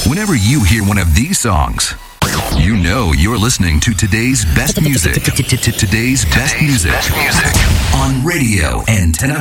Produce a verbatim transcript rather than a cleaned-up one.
Whenever you hear one of these songs, you know you're listening to today's best music. Today's best music on Radio Antenna